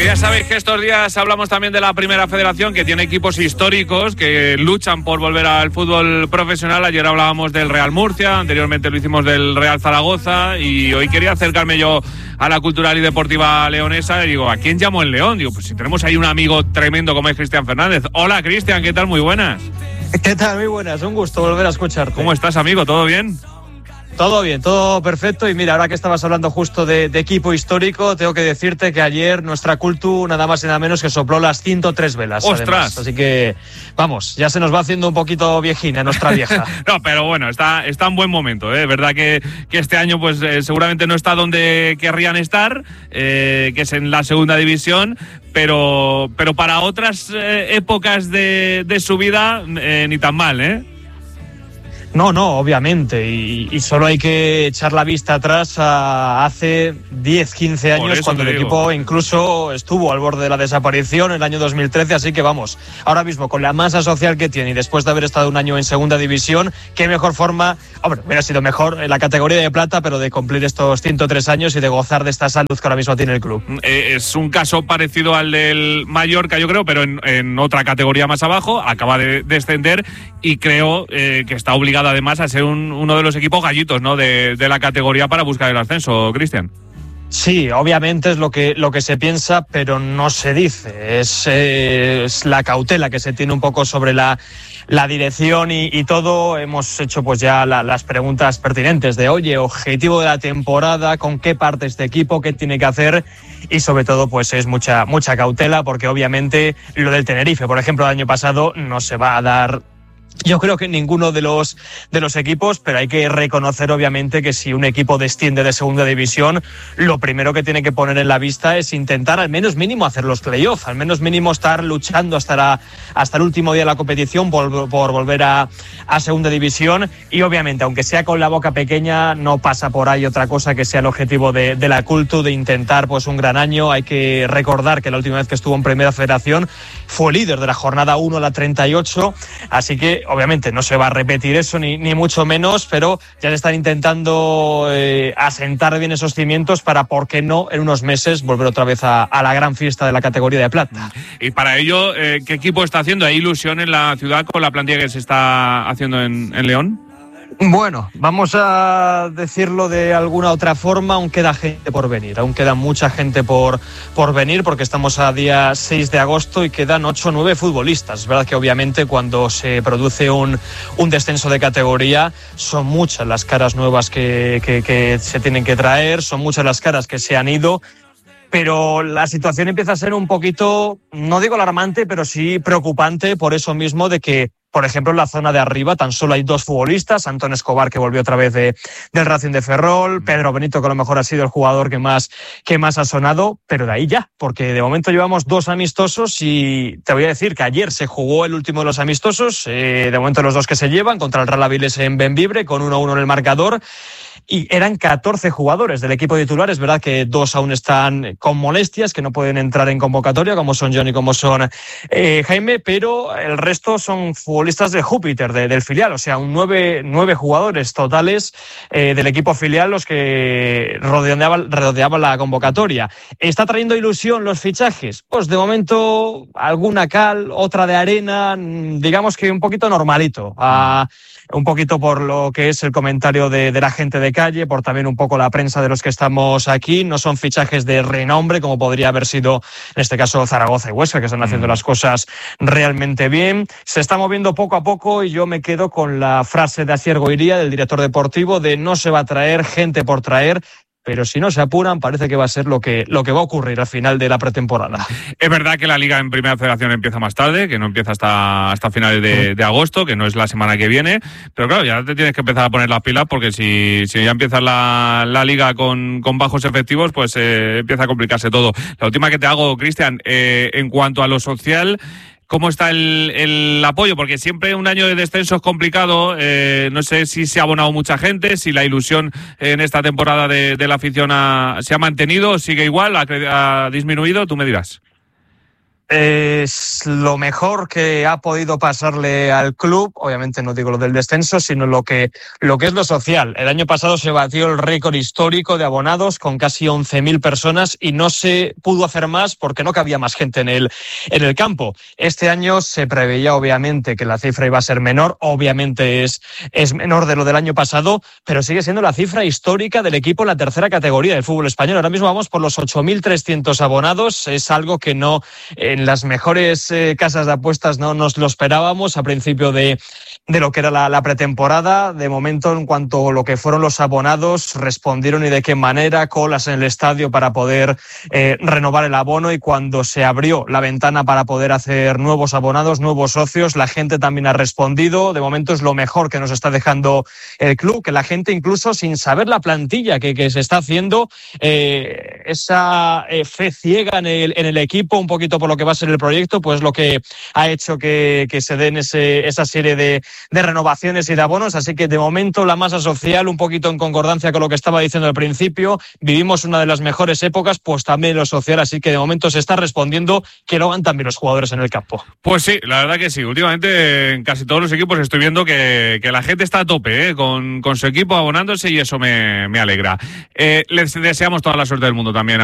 porque ya sabéis que estos días hablamos también de la Primera Federación, que tiene equipos históricos que luchan por volver al fútbol profesional. Ayer hablábamos del Real Murcia, anteriormente lo hicimos del Real Zaragoza, y hoy quería acercarme yo a la cultural y deportiva leonesa y digo, ¿a quién llamo en León? Digo, pues si tenemos ahí un amigo tremendo como es Cristian Fernández. Hola, Cristian, ¿qué tal? Muy buenas. ¿Qué tal? Muy buenas, un gusto volver a escucharte. ¿Cómo estás, amigo? ¿Todo bien? Todo bien, todo perfecto. Y mira, ahora que estabas hablando justo de equipo histórico, tengo que decirte que ayer nuestra Cultu nada más y nada menos que sopló las 103 velas. ¡Ostras! Además. Así que, vamos, ya se nos va haciendo un poquito viejina nuestra vieja. No, pero bueno, está en buen momento, ¿eh? Es verdad que este año pues seguramente no está donde querrían estar, que es en la segunda división, pero para otras épocas de su vida ni tan mal, ¿eh? No, obviamente, y solo hay que echar la vista atrás a hace 10, 15 años, cuando el equipo incluso estuvo al borde de la desaparición en el año 2013, así que vamos, ahora mismo con la masa social que tiene y después de haber estado un año en segunda división, qué mejor forma, hombre, hubiera sido mejor en la categoría de plata, pero de cumplir estos 103 años y de gozar de esta salud que ahora mismo tiene el club. Es un caso parecido al del Mallorca, yo creo, pero en otra categoría más abajo, acaba de descender y creo que está obligado además a ser uno de los equipos gallitos, ¿no? de la categoría para buscar el ascenso, Cristian. Sí, obviamente es lo que se piensa, pero no se dice. Es la cautela que se tiene un poco sobre la dirección y todo. Hemos hecho pues ya las preguntas pertinentes de, oye, objetivo de la temporada, con qué parte este equipo, qué tiene que hacer, y sobre todo pues es mucha cautela, porque obviamente lo del Tenerife, por ejemplo, el año pasado no se va a dar. Yo creo que ninguno de los equipos, pero hay que reconocer obviamente que si un equipo desciende de segunda división, lo primero que tiene que poner en la vista es intentar al menos mínimo hacer los playoffs, al menos mínimo estar luchando hasta el último día de la competición por volver a segunda división, y obviamente aunque sea con la boca pequeña no pasa por ahí otra cosa que sea el objetivo de la Cultu, de intentar pues un gran año. Hay que recordar que la última vez que estuvo en Primera Federación fue líder de la jornada 1 a la 38, así que obviamente no se va a repetir eso, ni mucho menos, pero ya se están intentando asentar bien esos cimientos para, ¿por qué no?, en unos meses volver otra vez a la gran fiesta de la categoría de plata. Y para ello, ¿qué equipo está haciendo? ¿Hay ilusión en la ciudad con la plantilla que se está haciendo en León? Bueno, vamos a decirlo de alguna otra forma, aún queda gente por venir, aún queda mucha gente por venir, porque estamos a día 6 de agosto y quedan 8 o 9 futbolistas. Es verdad que obviamente cuando se produce un descenso de categoría son muchas las caras nuevas que se tienen que traer, son muchas las caras que se han ido, pero la situación empieza a ser un poquito, no digo alarmante, pero sí preocupante, por eso mismo de que, por ejemplo, en la zona de arriba tan solo hay 2 futbolistas, Antón Escobar, que volvió otra vez del Racing de Ferrol, Pedro Benito, que a lo mejor ha sido el jugador que más ha sonado, pero de ahí ya, porque de momento llevamos 2 amistosos y te voy a decir que ayer se jugó el último de los amistosos, de momento los 2 que se llevan, contra el Real Avilés en Bembibre, con 1-1 en el marcador. Y eran 14 jugadores del equipo titular. Es verdad que 2 aún están con molestias, que no pueden entrar en convocatoria, como son John y como son Jaime, pero el resto son futbolistas de Júpiter, del filial. O sea, 9 jugadores totales del equipo filial los que rodeaban la convocatoria. ¿Está trayendo ilusión los fichajes? Pues de momento alguna cal, otra de arena, digamos que un poquito normalito. Un poquito por lo que es el comentario de la gente de calle, por también un poco la prensa de los que estamos aquí. No son fichajes de renombre como podría haber sido en este caso Zaragoza y Huesca, que están haciendo las cosas realmente bien. Se está moviendo poco a poco y yo me quedo con la frase de Asier Goiría, del director deportivo, de no se va a traer gente por traer, pero si no se apuran parece que va a ser lo que va a ocurrir al final de la pretemporada. Es verdad que la Liga en Primera Federación empieza más tarde, que no empieza hasta finales de agosto, que no es la semana que viene, pero claro, ya te tienes que empezar a poner las pilas, porque si ya empieza la Liga con bajos efectivos, pues empieza a complicarse todo. La última que te hago, Cristian, en cuanto a lo social, ¿cómo está el apoyo? Porque siempre un año de descenso es complicado. No sé si se ha abonado mucha gente, si la ilusión en esta temporada de la afición se ha mantenido, sigue igual, ha disminuido, tú me dirás. Es lo mejor que ha podido pasarle al club, obviamente no digo lo del descenso, sino lo que es lo social. El año pasado se batió el récord histórico de abonados con casi 11.000 personas y no se pudo hacer más porque no cabía más gente en el campo. Este año se preveía obviamente que la cifra iba a ser menor, obviamente es menor de lo del año pasado, pero sigue siendo la cifra histórica del equipo en la tercera categoría del fútbol español. Ahora mismo vamos por los 8.300 abonados, es algo que no en las mejores casas de apuestas no nos lo esperábamos a principio de lo que era la pretemporada. De momento, en cuanto a lo que fueron los abonados, respondieron y de qué manera, colas en el estadio para poder renovar el abono, y cuando se abrió la ventana para poder hacer nuevos abonados, nuevos socios, la gente también ha respondido. De momento es lo mejor que nos está dejando el club, que la gente, incluso sin saber la plantilla que se está haciendo, esa fe ciega en el equipo, un poquito por lo que va a ser el proyecto, pues lo que ha hecho que se den esa serie de renovaciones y de abonos. Así que de momento la masa social, un poquito en concordancia con lo que estaba diciendo al principio, vivimos una de las mejores épocas, pues también lo social, así que de momento se está respondiendo, que lo hagan también los jugadores en el campo. Pues sí, la verdad que sí, últimamente en casi todos los equipos estoy viendo que la gente está a tope con su equipo abonándose, y eso me alegra. Les deseamos toda la suerte del mundo también